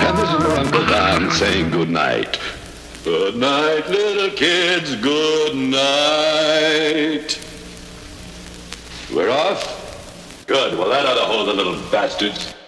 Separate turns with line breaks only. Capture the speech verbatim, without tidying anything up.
And this is your Uncle Don saying good night. Good night, little kids, good night. We're off? Good. Well, that ought to hold the little bastards.